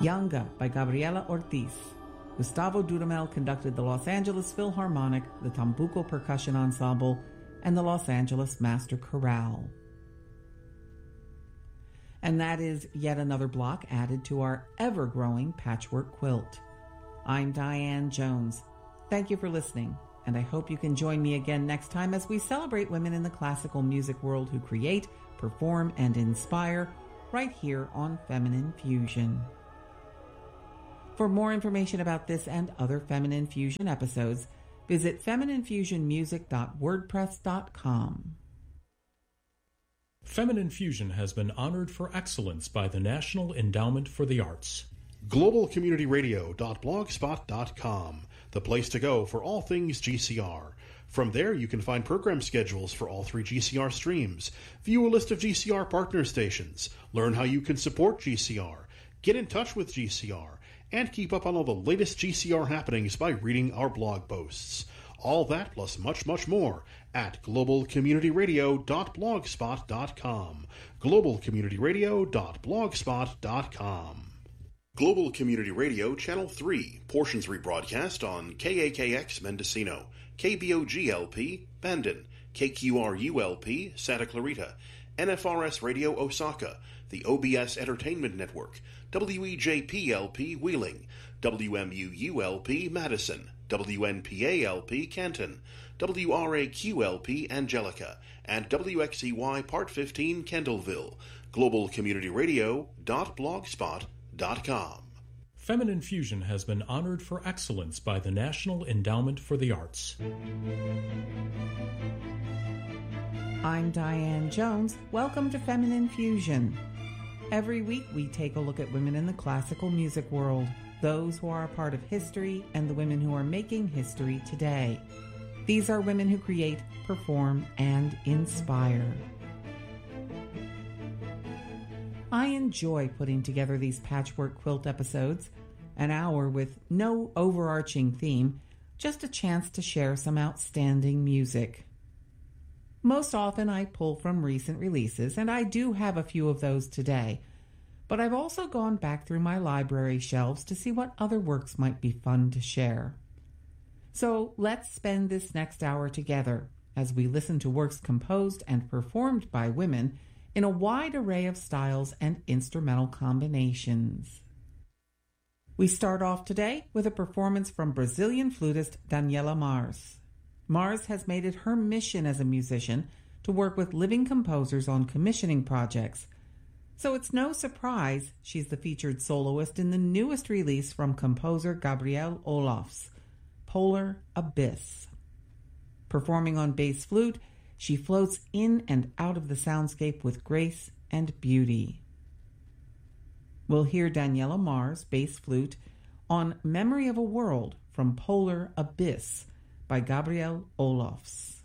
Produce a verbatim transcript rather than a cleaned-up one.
Yanga by Gabriela Ortiz. Gustavo Dudamel conducted the Los Angeles Philharmonic, the Tambuco Percussion Ensemble, and the Los Angeles Master Chorale. And that is yet another block added to our ever-growing patchwork quilt. I'm Diane Jones. Thank you for listening, and I hope you can join me again next time as we celebrate women in the classical music world who create, perform, and inspire right here on Feminine Fusion. For more information about this and other Feminine Fusion episodes, visit feminine fusion music dot wordpress dot com. Feminine Fusion has been honored for excellence by the National Endowment for the Arts. global community radio dot blogspot dot com, the place to go for all things G C R. From there, you can find program schedules for all three G C R streams, view a list of G C R partner stations, learn how you can support G C R, get in touch with G C R, and keep up on all the latest G C R happenings by reading our blog posts. All that plus much, much more at global community radio dot blogspot dot com. global community radio dot blogspot dot com. Global Community Radio Channel three, portions rebroadcast on K A K X Mendocino, K B O G L P Bandon, K Q R U L P Santa Clarita, N F R S Radio Osaka, the O B S Entertainment Network, W E J P L P Wheeling, W M U U L P Madison, W N P A L P Canton, W R A Q L P Angelica, and W X E Y Part fifteen Kendallville. global community radio dot blogspot dot com. Feminine Fusion has been honored for excellence by the National Endowment for the Arts. I'm Diane Jones. Welcome to Feminine Fusion. Every week we take a look at women in the classical music world, those who are a part of history and the women who are making history today. These are women who create, perform, and inspire. I enjoy putting together these patchwork quilt episodes, an hour with no overarching theme, just a chance to share some outstanding music. Most often I pull from recent releases, and I do have a few of those today, but I've also gone back through my library shelves to see what other works might be fun to share. So let's spend this next hour together as we listen to works composed and performed by women in a wide array of styles and instrumental combinations. We start off today with a performance from Brazilian flutist Daniela Mars. Mars has made it her mission as a musician to work with living composers on commissioning projects, so it's no surprise she's the featured soloist in the newest release from composer Gabriel Olofs, Polar Abyss. Performing on bass flute, she floats in and out of the soundscape with grace and beauty. We'll hear Daniela Mars, bass flute, on Memory of a World from Polar Abyss by Gabriel Olofs.